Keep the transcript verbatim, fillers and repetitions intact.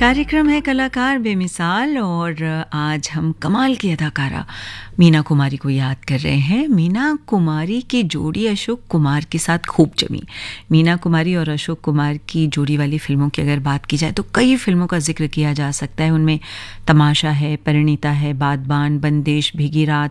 कार्यक्रम है कलाकार बेमिसाल और आज हम कमाल की अदाकारा मीना कुमारी को याद कर रहे हैं। मीना कुमारी की जोड़ी अशोक कुमार के साथ खूब जमी। मीना कुमारी और अशोक कुमार की जोड़ी वाली फिल्मों की अगर बात की जाए तो कई फिल्मों का जिक्र किया जा सकता है। उनमें तमाशा है, परिणीता है, बादबान, बंदिश, भीगी रात,